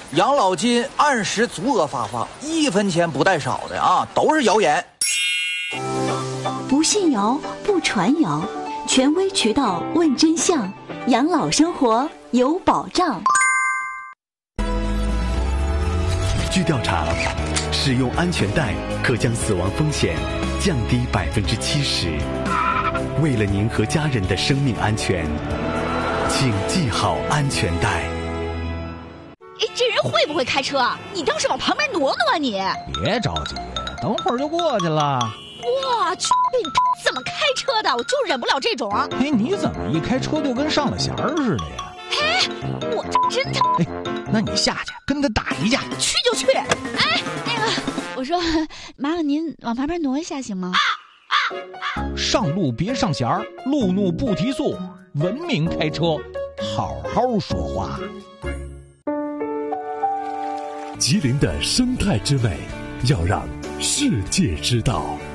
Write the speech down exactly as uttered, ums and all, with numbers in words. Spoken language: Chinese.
养老金按时足额发放，一分钱不带少的啊，都是谣言。 不信谣，不传谣，权威渠道问真相，养老生活有保障。 据调查，使用安全带可将死亡风险降低百分之七十。为了您和家人的生命安全，请系好安全带。 哎，这人会不会开车啊？你倒是往旁边挪挪啊你！ 别着急，等会儿就过去了。 我去，你怎么开车的？我就忍不了这种。 哎，你怎么一开车就跟上了弦儿似的呀？ 哎，我这真的…… 哎，那你下去跟他打一架。 去就去。哎，那个，我说，麻烦您往旁边挪一下行吗？ 上路别上弦儿，路怒不提速，文明开车，好好说话。 吉林的生态之美，要让世界知道。